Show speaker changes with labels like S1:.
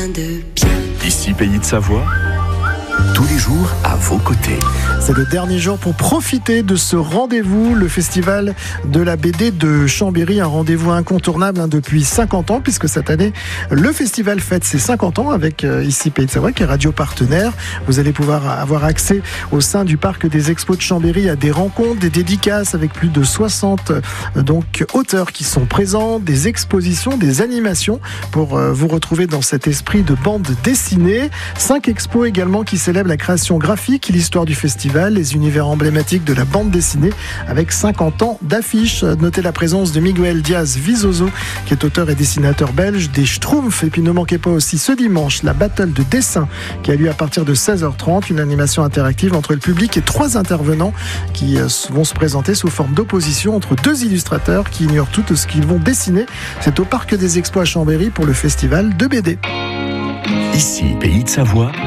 S1: rien de bien.
S2: Ici Pays de Savoie, tous les jours à vos côtés.
S3: C'est le dernier jour pour profiter de ce rendez-vous, le festival de la BD de Chambéry, un rendez-vous incontournable depuis 50 ans, puisque cette année, le festival fête ses 50 ans avec ici Pays de Savoie, qui est radio partenaire. Vous allez pouvoir avoir accès au sein du parc des expos de Chambéry à des rencontres, des dédicaces avec plus de 60 auteurs qui sont présents, des expositions, des animations pour vous retrouver dans cet esprit de bande dessinée. 5 expos également qui célèbrent la création graphique, l'histoire du festival, les univers emblématiques de la bande dessinée avec 50 ans d'affiches. Notez la présence de Miguel Diaz Vizoso, qui est auteur et dessinateur belge, des Schtroumpfs. Et puis ne manquez pas aussi ce dimanche la battle de dessin qui a lieu à partir de 16h30, une animation interactive entre le public et 3 intervenants qui vont se présenter sous forme d'opposition entre 2 illustrateurs qui ignorent tout ce qu'ils vont dessiner. C'est au Parc des Expos à Chambéry pour le festival de BD.
S2: Ici Pays de Savoie,